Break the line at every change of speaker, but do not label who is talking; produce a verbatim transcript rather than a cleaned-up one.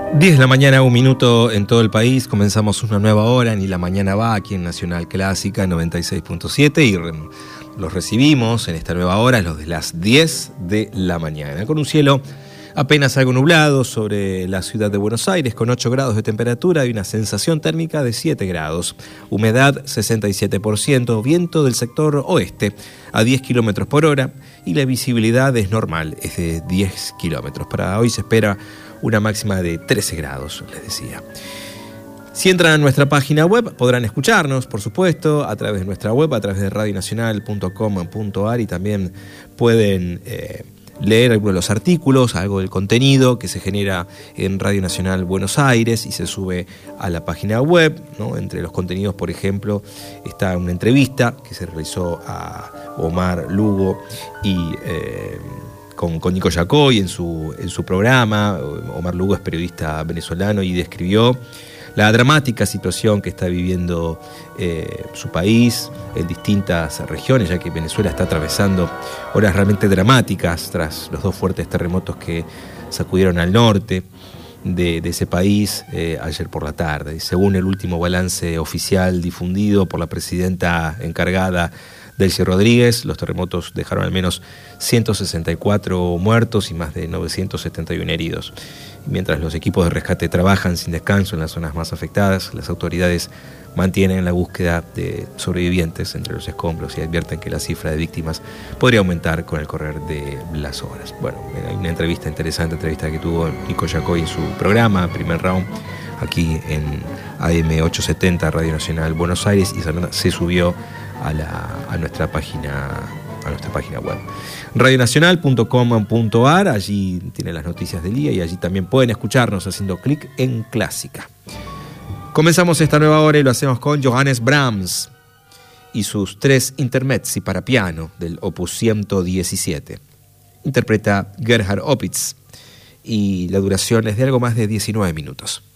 diez de la mañana, un minuto en todo el país. Comenzamos una nueva hora en Y la Mañana Va, aquí en Nacional Clásica noventa y seis punto siete, y re, los recibimos en esta nueva hora, los de las diez de la mañana, con un cielo apenas algo nublado sobre la ciudad de Buenos Aires, con ocho grados de temperatura y una sensación térmica de siete grados. Humedad sesenta y siete por ciento, viento del sector oeste a diez kilómetros por hora, y la visibilidad es normal, es de diez kilómetros. Para hoy se espera una máxima de trece grados, les decía. Si entran a nuestra página web, podrán escucharnos, por supuesto, a través de nuestra web, a través de radio nacional punto com punto a r, y también pueden eh, leer algunos de los artículos, algo del contenido que se genera en Radio Nacional Buenos Aires y se sube a la página web, ¿no? Entre los contenidos, por ejemplo, está una entrevista que se realizó a Omar Lugo y eh, con, con Nico Yacoy en su, en su programa. Omar Lugo es periodista venezolano y describió la dramática situación que está viviendo eh, su país en distintas regiones, ya que Venezuela está atravesando horas realmente dramáticas tras los dos fuertes terremotos que sacudieron al norte de, de ese país eh, ayer por la tarde. Y según el último balance oficial difundido por la presidenta encargada, Delcy Rodríguez, los terremotos dejaron al menos ciento sesenta y cuatro muertos y más de novecientos setenta y uno heridos. Mientras los equipos de rescate trabajan sin descanso en las zonas más afectadas, las autoridades mantienen la búsqueda de sobrevivientes entre los escombros y advierten que la cifra de víctimas podría aumentar con el correr de las horas. Bueno, hay una entrevista interesante, entrevista que tuvo Nico Yacoy en su programa, Primer Round, aquí en A M ochocientos setenta, Radio Nacional Buenos Aires, y se subió a, la, a nuestra página a nuestra página web, radio nacional punto com punto a r. Allí tienen las noticias del día y allí también pueden escucharnos haciendo clic en Clásica. Comenzamos esta nueva hora y lo hacemos con Johannes Brahms y sus tres intermezzi para piano del opus ciento diecisiete. Interpreta Gerhard Opitz y la duración es de algo más de diecinueve minutos.